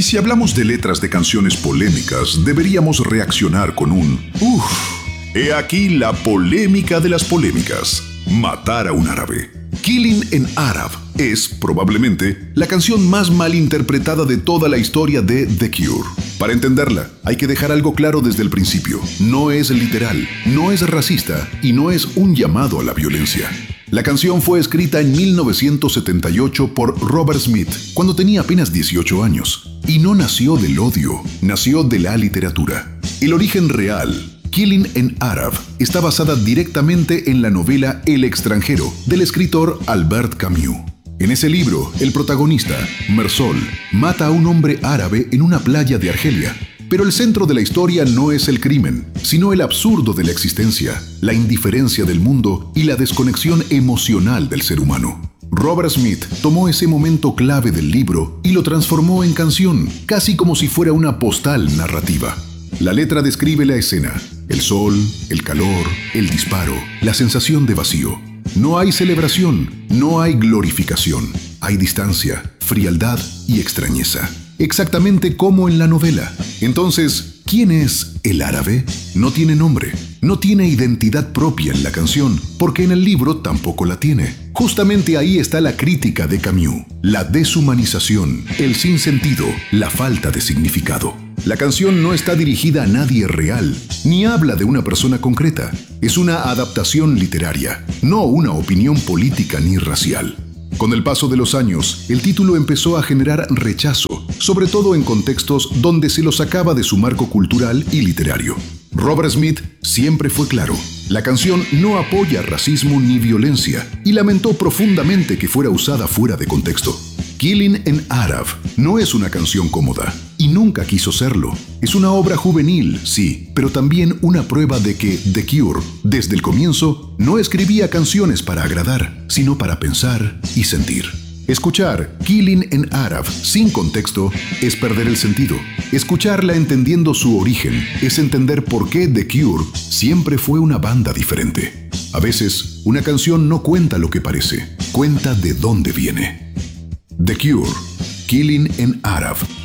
si hablamos de letras de canciones polémicas, deberíamos reaccionar con un ¡Uf! He aquí la polémica de las polémicas. Matar a un árabe. Killing an Arab es, probablemente, la canción más mal interpretada de toda la historia de The Cure. Para entenderla, hay que dejar algo claro desde el principio. No es literal, no es racista y no es un llamado a la violencia. La canción fue escrita en 1978 por Robert Smith, cuando tenía apenas 18 años. Y no nació del odio, nació de la literatura. El origen real, Killing an Arab, está basada directamente en la novela El extranjero, del escritor Albert Camus. En ese libro, el protagonista, Mersol, mata a un hombre árabe en una playa de Argelia. Pero el centro de la historia no es el crimen, sino el absurdo de la existencia, la indiferencia del mundo y la desconexión emocional del ser humano. Robert Smith tomó ese momento clave del libro y lo transformó en canción, casi como si fuera una postal narrativa. La letra describe la escena: el sol, el calor, el disparo, la sensación de vacío. No hay celebración, no hay glorificación. Hay distancia, frialdad y extrañeza. Exactamente como en la novela. Entonces, ¿quién es el árabe? No tiene nombre, no tiene identidad propia en la canción, porque en el libro tampoco la tiene. Justamente ahí está la crítica de Camus, la deshumanización, el sinsentido, la falta de significado. La canción no está dirigida a nadie real, ni habla de una persona concreta. Es una adaptación literaria, no una opinión política ni racial. Con el paso de los años, el título empezó a generar rechazo, sobre todo en contextos donde se lo sacaba de su marco cultural y literario. Robert Smith siempre fue claro: la canción no apoya racismo ni violencia, y lamentó profundamente que fuera usada fuera de contexto. Killing an Arab no es una canción cómoda, y nunca quiso serlo. Es una obra juvenil, sí, pero también una prueba de que The Cure, desde el comienzo, no escribía canciones para agradar, sino para pensar y sentir. Escuchar Killing an Arab sin contexto es perder el sentido. Escucharla entendiendo su origen es entender por qué The Cure siempre fue una banda diferente. A veces, una canción no cuenta lo que parece, cuenta de dónde viene. The Cure, Killing an Arab.